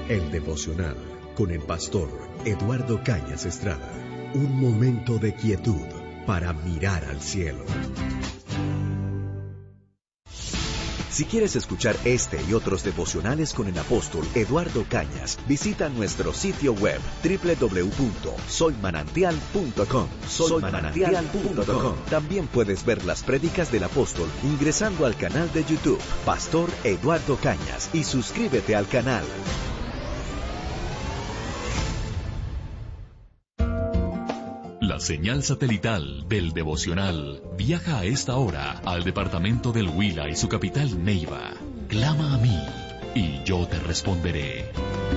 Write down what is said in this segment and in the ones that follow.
El devocional con el pastor Eduardo Cañas Estrada. Un momento de quietud para mirar al cielo. Si quieres escuchar este y otros devocionales con el apóstol Eduardo Cañas, visita nuestro sitio web www.soymanantial.com. Soymanantial.com. También puedes ver las prédicas del apóstol ingresando al canal de YouTube Pastor Eduardo Cañas y suscríbete al canal. La señal satelital del devocional viaja a esta hora al departamento del Huila y su capital Neiva. Clama a mí y yo te responderé.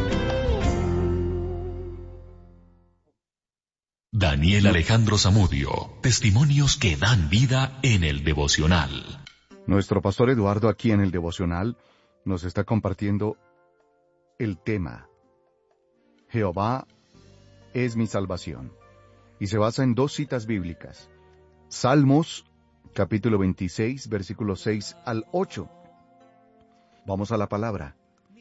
Daniel Alejandro Zamudio, testimonios que dan vida en el devocional. Nuestro pastor Eduardo aquí en el devocional nos está compartiendo el tema Jehová es mi salvación. Y se basa en dos citas bíblicas. Salmos, capítulo 26, versículos 6 al 8. Vamos a la palabra.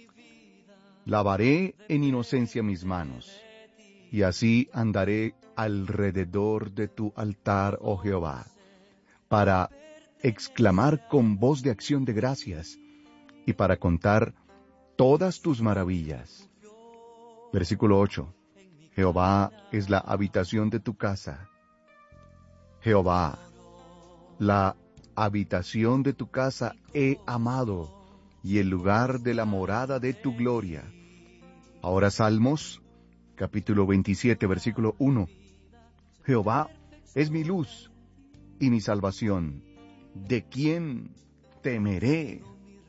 Lavaré en inocencia mis manos, y así andaré alrededor de tu altar, oh Jehová, para exclamar con voz de acción de gracias, y para contar todas tus maravillas. Versículo 8. Jehová es la habitación de tu casa. Jehová, la habitación de tu casa he amado, y el lugar de la morada de tu gloria. Ahora Salmos, capítulo 27, versículo 1. Jehová es mi luz y mi salvación. ¿De quién temeré?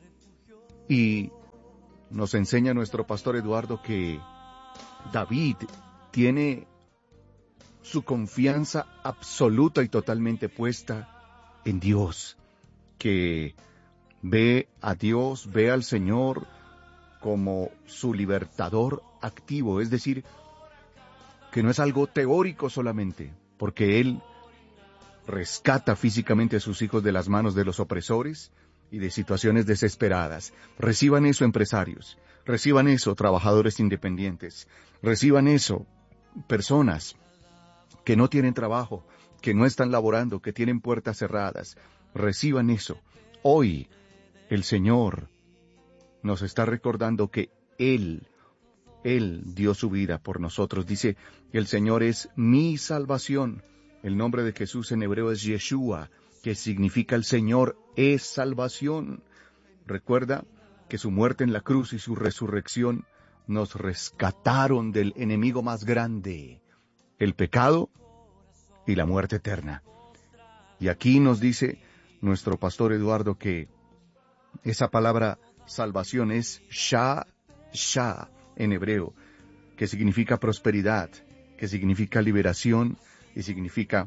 Y nos enseña nuestro pastor Eduardo que David tiene su confianza absoluta y totalmente puesta en Dios, que ve a Dios, ve al Señor como su libertador activo, es decir, que no es algo teórico solamente, porque Él rescata físicamente a sus hijos de las manos de los opresores y de situaciones desesperadas. Reciban eso, empresarios, reciban eso, trabajadores independientes, reciban eso, personas que no tienen trabajo, que no están laborando, que tienen puertas cerradas. Reciban eso. Hoy el Señor nos está recordando que Él dio su vida por nosotros. Dice, el Señor es mi salvación. El nombre de Jesús en hebreo es Yeshua, que significa el Señor es salvación. Recuerda que su muerte en la cruz y su resurrección nos rescataron del enemigo más grande, el pecado y la muerte eterna. Y aquí nos dice nuestro pastor Eduardo que esa palabra salvación es Shah en hebreo, que significa prosperidad, que significa liberación y significa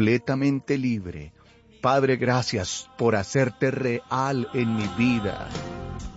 completamente libre. Padre, gracias por hacerte real en mi vida.